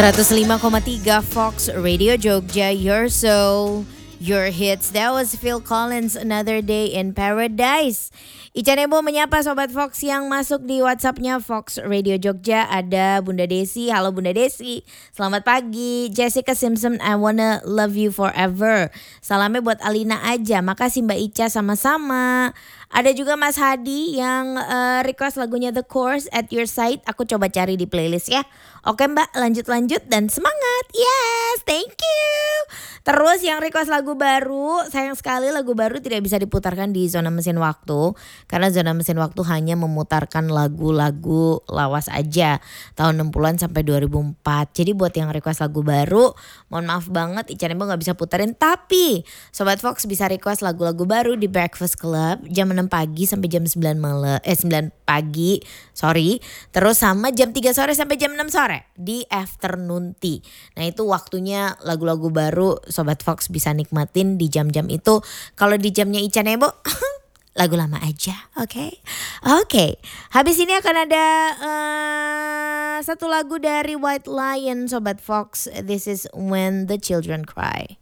105,3 Fox Radio Jogja, your soul, your hits. That was Phil Collins, Another Day in Paradise. Ica Nebo menyapa Sobat Fox yang masuk di WhatsAppnya Fox Radio Jogja. Ada Bunda Desi, halo Bunda Desi. Selamat pagi. Jessica Simpson, I wanna love you forever. Salamnya buat Alina aja, makasih Mbak Ica sama-sama. Ada juga Mas Hadi yang request lagunya The Course at Your Side. Aku coba cari di playlist ya. Oke Mbak, lanjut dan semangat. Yes, thank you. Terus yang request lagu baru, sayang sekali lagu baru tidak bisa diputarkan di Zona Mesin Waktu. Karena Zona Mesin Waktu hanya memutarkan lagu-lagu lawas aja. Tahun 60-an sampai 2004. Jadi buat yang request lagu baru, mohon maaf banget Ica Nebo gak bisa puterin. Tapi Sobat Fox bisa request lagu-lagu baru di Breakfast Club jam 6 pagi sampai jam 9 pagi. Terus sama jam 3 sore sampai jam 6 sore di Afternoon Tea. Nah itu waktunya lagu-lagu baru Sobat Fox bisa nikmatin di jam-jam itu. Kalau di jamnya Ica Nebo lagu lama aja, oke. Habis ini akan ada satu lagu dari White Lion Sobat Fox. This is When the Children Cry.